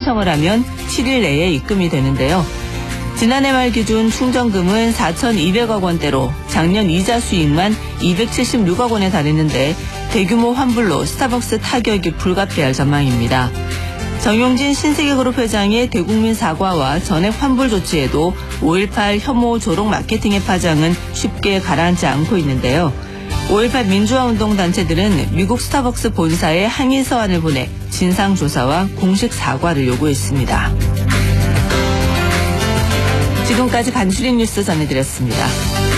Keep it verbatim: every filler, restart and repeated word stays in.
신청을 하면 칠 일 내에 입금이 되는데요. 지난해 말 기준 충전금은 사천이백억 원대로 작년 이자 수익만 이백칠십육억 원에 달했는데 대규모 환불로 스타벅스 타격이 불가피할 전망입니다. 정용진 신세계그룹 회장의 대국민 사과와 전액 환불 조치에도 오일팔 혐오 조롱 마케팅의 파장은 쉽게 가라앉지 않고 있는데요. 오일팔 민주화운동 단체들은 미국 스타벅스 본사에 항의 서한을 보내 진상조사와 공식 사과를 요구했습니다. 지금까지 간추린 뉴스 전해드렸습니다.